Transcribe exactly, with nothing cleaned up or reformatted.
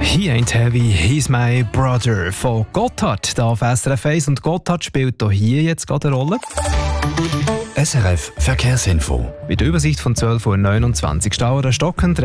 He ain't heavy, he's my brother von Gotthard. Da auf S R F eins, und Gotthard spielt auch hier jetzt gerade eine Rolle. S R F Verkehrsinfo. Bei der Übersicht von zwölf Uhr neunundzwanzig Stau oder Stocken.